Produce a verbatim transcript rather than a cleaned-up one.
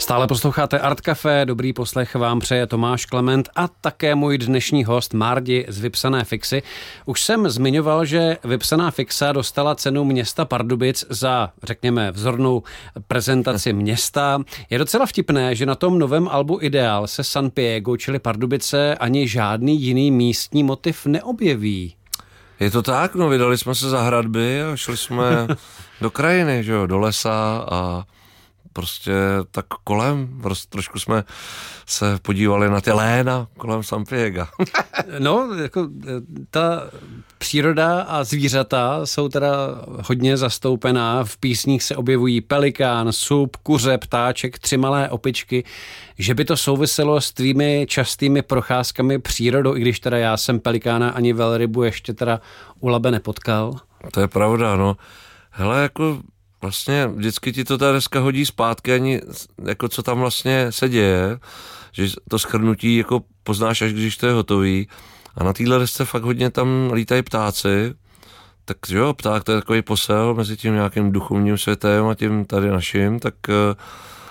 Stále posloucháte Art Café, dobrý poslech vám přeje Tomáš Klement a také můj dnešní host Mardi z Vypsané fixy. Už jsem zmiňoval, že Vypsaná fixa dostala cenu města Pardubic za, řekněme, vzornou prezentaci města. Je docela vtipné, že na tom novém albu Ideál se San Piego, čili Pardubice, ani žádný jiný místní motiv neobjeví. Je to tak, no, vydali jsme se za hradby a šli jsme do krajiny, že jo, do lesa a prostě tak kolem, prostě trošku jsme se podívali na ty léna kolem San Piega. No, jako ta příroda a zvířata jsou teda hodně zastoupená. V písních se objevují pelikán, sup, kuře, ptáček, tři malé opičky. Že by to souviselo s tvými častými procházkami přírodou, i když teda já jsem pelikána ani velrybu ještě teda u Labe nepotkal. To je pravda, no. Hele, jako vlastně vždycky ti to ta deska hodí zpátky, ani jako co tam vlastně se děje, že to shrnutí jako poznáš, až když to je hotový. A na téhle desce fakt hodně tam lítají ptáci, tak jo, pták to je takový posel mezi tím nějakým duchovním světem a tím tady naším, tak